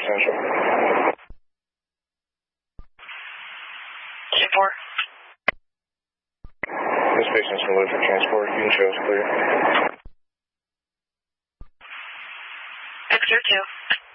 Central. 2-4. This patient's been loaded for transport. You can show us clear. Victor 2.